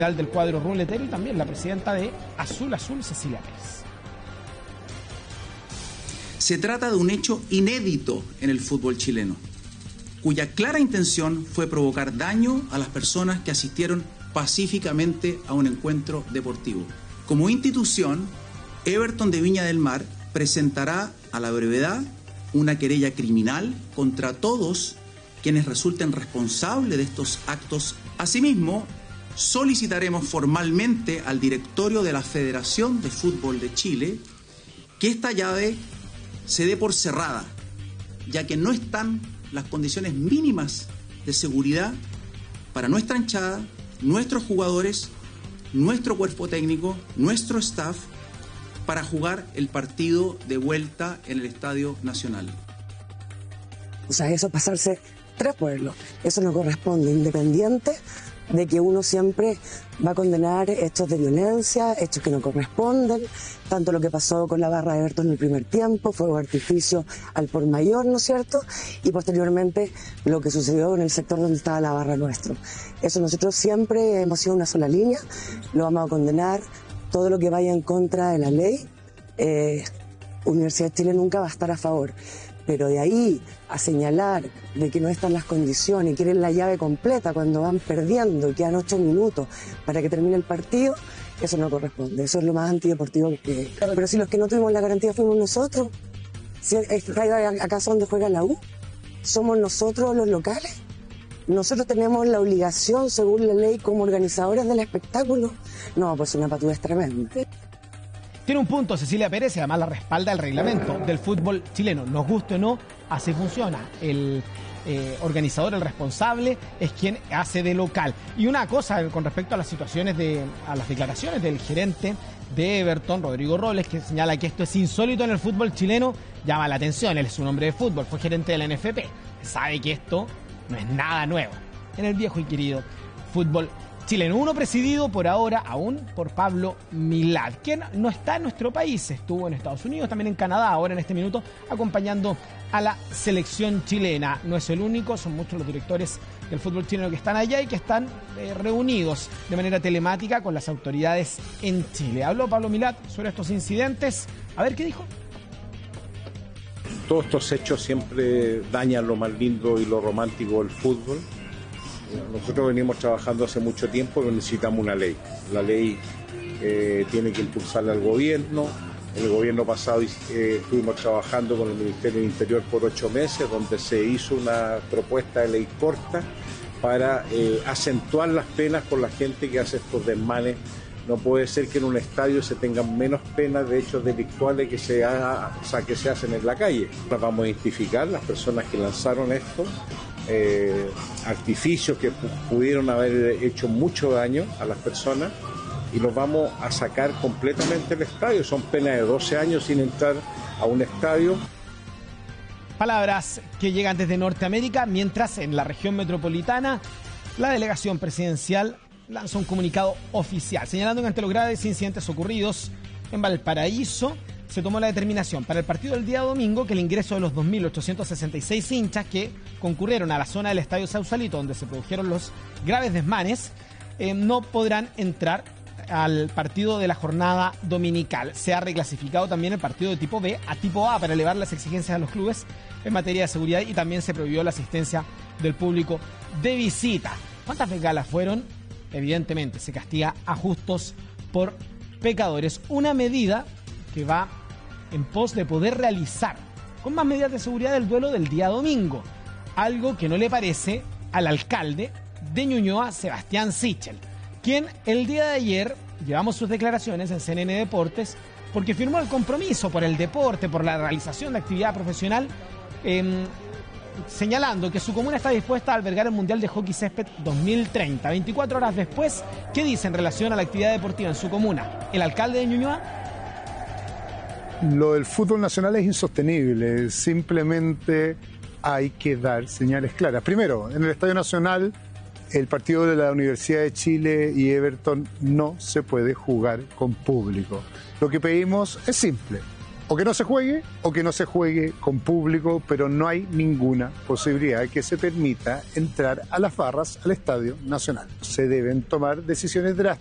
del cuadro ruletero y también la presidenta de Azul Azul, Cecilia Pérez. Se trata de un hecho inédito en el fútbol chileno, cuya clara intención fue provocar daño a las personas que asistieron pacíficamente a un encuentro deportivo. Como institución, Everton de Viña del Mar presentará a la brevedad una querella criminal contra todos quienes resulten responsables de estos actos. Asimismo, solicitaremos formalmente al directorio de la Federación de Fútbol de Chile que esta llave se dé por cerrada, ya que no están las condiciones mínimas de seguridad para nuestra hinchada, nuestros jugadores, nuestro cuerpo técnico, nuestro staff, para jugar el partido de vuelta en el Estadio Nacional. O sea, eso pasarse 3 pueblos, eso no corresponde, independiente de que uno siempre va a condenar hechos de violencia, hechos que no corresponden, tanto lo que pasó con la barra de Everton en el primer tiempo, fuego de artificio al por mayor, ¿no es cierto? Y posteriormente lo que sucedió en el sector donde estaba la barra nuestro. Eso nosotros siempre hemos sido una sola línea, lo vamos a condenar, todo lo que vaya en contra de la ley, Universidad de Chile nunca va a estar a favor. Pero de ahí a señalar de que no están las condiciones, quieren la llave completa cuando van perdiendo y quedan 8 minutos para que termine el partido, eso no corresponde. Eso es lo más antideportivo que... Pero si los que no tuvimos la garantía fuimos nosotros, si ¿acaso donde juega la U? ¿Somos nosotros los locales? Nosotros tenemos la obligación, según la ley, como organizadores del espectáculo. No, pues una patudez tremenda. Tiene un punto Cecilia Pérez y además la respalda el reglamento del fútbol chileno. Nos guste o no, así funciona. El organizador, el responsable, es quien hace de local. Y una cosa con respecto a las situaciones, a las declaraciones del gerente de Everton, Rodrigo Robles, que señala que esto es insólito en el fútbol chileno, llama la atención. Él es un hombre de fútbol, fue gerente de la NFP. Sabe que esto no es nada nuevo en el viejo y querido fútbol chileno. Uno presidido por ahora aún por Pablo Milad, quien no está en nuestro país, estuvo en Estados Unidos, también en Canadá, ahora en este minuto acompañando a la selección chilena. No es el único, son muchos los directores del fútbol chileno que están allá y que están reunidos de manera telemática con las autoridades en Chile. Habló Pablo Milad sobre estos incidentes, a ver qué dijo. Todos estos hechos siempre dañan lo más lindo y lo romántico del fútbol. Nosotros venimos trabajando hace mucho tiempo, pero necesitamos una ley. La ley tiene que impulsarla al gobierno. El gobierno pasado estuvimos trabajando con el Ministerio del Interior por 8 meses, donde se hizo una propuesta de ley corta para acentuar las penas por la gente que hace estos desmanes. No puede ser que en un estadio se tengan menos penas de hechos delictuales que se hacen en la calle. Las vamos a identificar las personas que lanzaron esto. Artificios que pudieron haber hecho mucho daño a las personas y los vamos a sacar completamente del estadio. Son penas de 12 años sin entrar a un estadio. Palabras que llegan desde Norteamérica, mientras en la región metropolitana la delegación presidencial lanzó un comunicado oficial señalando que ante los graves incidentes ocurridos en Valparaíso se tomó la determinación para el partido del día domingo que el ingreso de los 2.866 hinchas que concurrieron a la zona del Estadio Sausalito, donde se produjeron los graves desmanes, no podrán entrar al partido de la jornada dominical. Se ha reclasificado también el partido de tipo B a tipo A para elevar las exigencias a los clubes en materia de seguridad y también se prohibió la asistencia del público de visita. ¿Cuántas bengalas fueron? Evidentemente, se castiga a justos por pecadores. Una medida que va en pos de poder realizar con más medidas de seguridad el duelo del día domingo, algo que no le parece al alcalde de Ñuñoa, Sebastián Sichel, quien el día de ayer llevamos sus declaraciones en CNN Deportes porque firmó el compromiso por el deporte, por la realización de actividad profesional, señalando que su comuna está dispuesta a albergar el Mundial de Hockey Césped 2030. 24 horas después, ¿qué dice en relación a la actividad deportiva en su comuna el alcalde de Ñuñoa? Lo del fútbol nacional es insostenible, simplemente hay que dar señales claras. Primero, en el Estadio Nacional, el partido de la Universidad de Chile y Everton no se puede jugar con público. Lo que pedimos es simple, O que no se juegue, o que no se juegue con público, pero no hay ninguna posibilidad que se permita entrar a las barras al Estadio Nacional. Se deben tomar decisiones drásticas.